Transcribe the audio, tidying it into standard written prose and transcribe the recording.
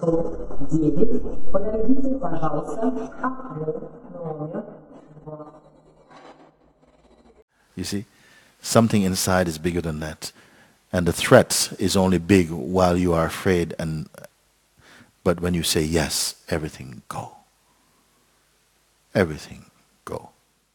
9, поляризуйте, пожалуйста, окно номер 2. You see, something inside is bigger than that. And the threat is only big while you are afraid, but when you say yes, everything go. Everything go.